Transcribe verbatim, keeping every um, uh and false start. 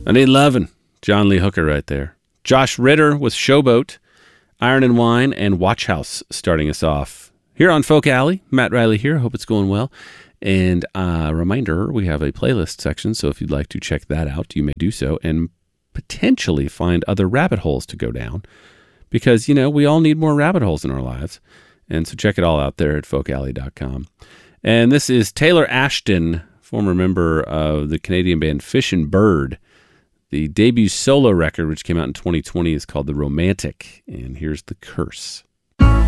I Need Lovin'. John Lee Hooker right there. Josh Ritter with Showboat, Iron and Wine, and Watch House starting us off. Here on Folk Alley, Matt Riley here. Hope it's going well. And a uh, reminder, we have a playlist section, so if you'd like to check that out, you may do so and potentially find other rabbit holes to go down because, you know, we all need more rabbit holes in our lives. And so check it all out there at folk alley dot com. And this is Taylor Ashton, former member of the Canadian band Fish and Bird. The debut solo record, which came out in twenty twenty, is called The Romantic, and here's The Curse.